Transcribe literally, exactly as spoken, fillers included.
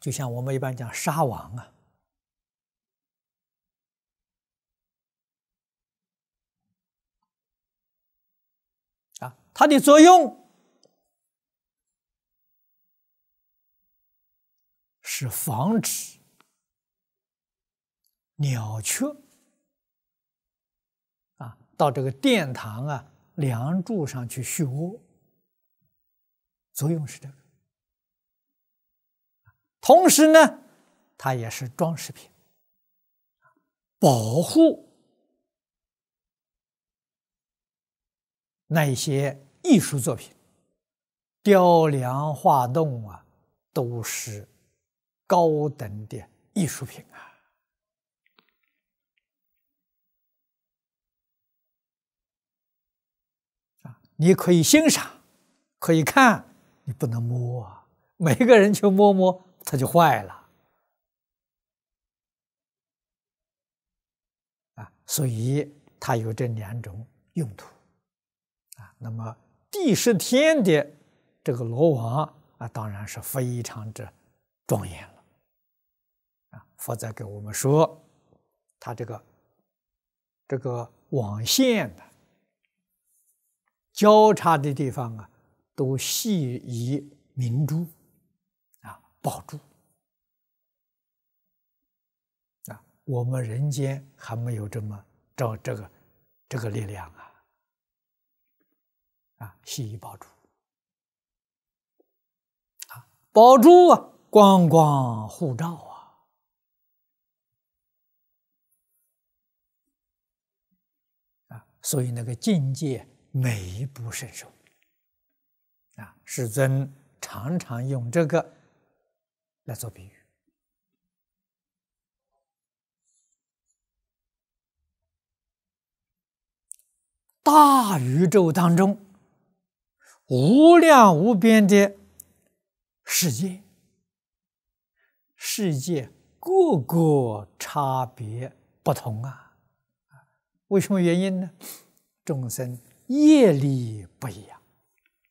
就像我们一般讲纱网啊，啊，它的作用是防止鸟雀啊到这个殿堂啊梁柱上去续窝，作用是这个。同时呢，它也是装饰品，保护那一些艺术作品，雕梁画栋啊，都是高等的艺术品啊。啊，你可以欣赏，可以看，你不能摸啊。每个人去摸摸，它就坏了。啊，所以它有这两种用途。啊，那么第十天的这个罗网啊，当然是非常之庄严了。啊，佛在给我们说，它这个这个网线的交叉的地方啊，都系以明珠啊宝珠。啊，我们人间还没有这么这这个这个力量啊。啊，系以宝珠，啊，宝珠啊，光光护照啊，啊，所以那个境界美不胜收，啊，世尊常常用这个来做比喻。大宇宙当中，无量无边的世界，世界各个差别不同啊！为什么原因呢？众生业力不一样。